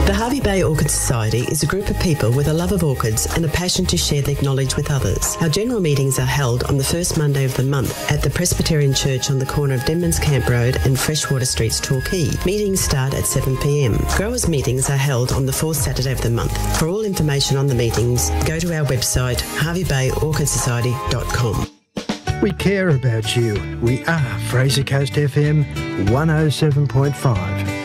The Hervey Bay Orchid Society is a group of people with a love of orchids and a passion to share their knowledge with others. Our general meetings are held on the first Monday of the month at the Presbyterian Church on the corner of Denman's Camp Road and Freshwater Streets, Torquay. Meetings start at 7 p.m. Growers' meetings are held on the fourth Saturday of the month. For all information on the meetings, go to our website, herveybayorchidsociety.com. We care about you. We are Fraser Coast FM 107.5.